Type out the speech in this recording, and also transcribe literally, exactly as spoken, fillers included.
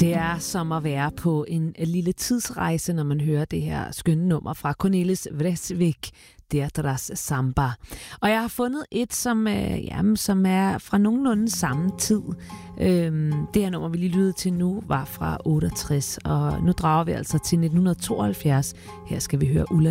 Det er som at være på en lille tidsrejse, når man hører det her skønne nummer fra Cornelis Vreeswijk, Deirdre's Samba. Og jeg har fundet et, som, øh, jamen, som er fra nogenlunde samme tid. Øhm, det her nummer, vi lige lyttede til nu, var fra otteogtres, og nu drager vi altså til nitten tooghalvfjerds. Her skal vi høre Ulla